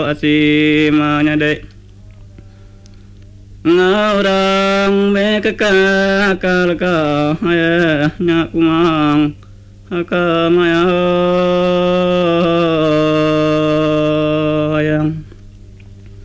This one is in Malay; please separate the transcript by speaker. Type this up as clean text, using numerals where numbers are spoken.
Speaker 1: asimanya dek ngorang mekaka kalka, ញាក់ kumang ហកមយោ